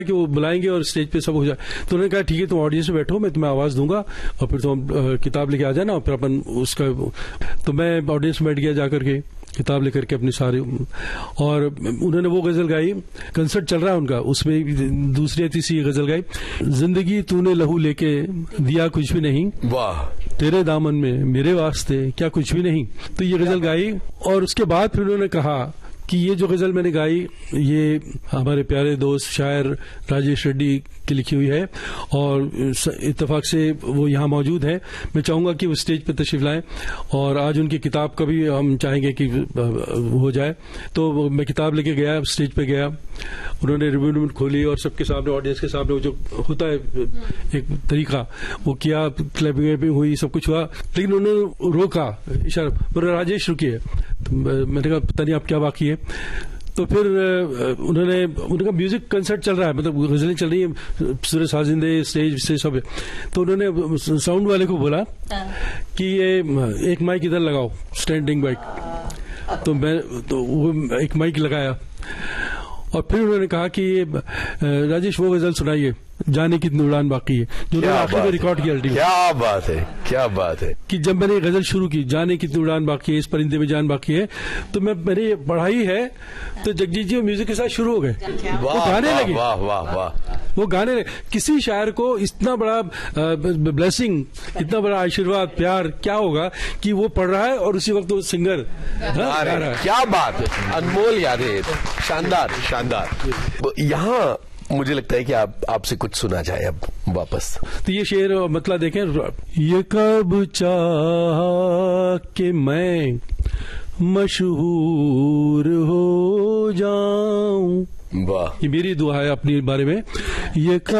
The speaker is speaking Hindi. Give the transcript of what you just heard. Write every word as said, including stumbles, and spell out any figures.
कि वो बुलाएंगे और स्टेज पे सब हो जाए। तो उन्होंने कहा ठीक है, तुम ऑडियंस में बैठो, मैं तुम्हें आवाज दूंगा और फिर तुम किताब लेके आ जाना और फिर अपन उसका। तो मैं ऑडियंस में बैठ गया जाकर के, किताब लेकर के अपनी सारी, और उन्होंने वो गजल गाई, कंसर्ट चल रहा है उनका, उसमें दूसरी तीसरी गजल गाई, जिंदगी तूने लहू लेके दिया कुछ भी नहीं, वाह, तेरे दामन में मेरे वास्ते क्या कुछ भी नहीं। तो ये गजल गाई और उसके बाद फिर उन्होंने कहा कि ये जो गजल मैंने गाई ये हमारे प्यारे दोस्त शायर राजेश रेड्डी की लिखी हुई है और इत्तेफाक से वो यहाँ मौजूद है। मैं चाहूंगा कि वो स्टेज पर तशरीफ लाएं और आज उनकी किताब का भी हम चाहेंगे कि हो जाए। तो मैं किताब लेके गया, स्टेज पे गया, उन्होंने रिव्यू खोली और सबके सामने, ऑडियंस के सामने वो जो होता है एक तरीका वो किया, क्लैपिंग हुई, सब कुछ हुआ, लेकिन उन्होंने रोका, इशारा, बोला राजेश रुकिए। तो मैंने कहा पता नहीं आप क्या बाकी है। तो फिर उन्होंने उनका म्यूजिक कंसर्ट चल रहा है, मतलब गजलें चल रही है, सूरज साजिंदे स्टेज से सब है। तो उन्होंने साउंड वाले को बोला कि ये एक माइक इधर लगाओ, स्टैंडिंग माइक। तो मैं तो वो एक माइक लगाया और फिर उन्होंने कहा कि ये राजेश वो गजल सुनाइए, जाने कितनी उड़ान बाकी है, जो आखिरी में रिकॉर्ड किया। क्या बात है, क्या बात है कि जब मैंने गजल शुरू की, जाने कितनी उड़ान बाकी है, इस परिंदे में जान बाकी है, तो मैं मैंने ये पढ़ाई है, तो जगजीत जी म्यूजिक के साथ शुरू हो गए, वो गाने लगे। वाह वाह वाह, वो गाने लगे। किसी शायर को इतना बड़ा ब्लेसिंग, इतना बड़ा आशीर्वाद, प्यार क्या होगा कि वो पढ़ रहा है और उसी वक्त वो सिंगर गा रहा है। क्या बात है, अनमोल यादें, शानदार शानदार। यहाँ मुझे लगता है कि आप आपसे कुछ सुना जाए अब वापस। तो ये शेर मतलब देखें, ये कब चाहा कि मैं मशहूर हो जाऊं, वाह, ये मेरी दुआ है अपने बारे में। ये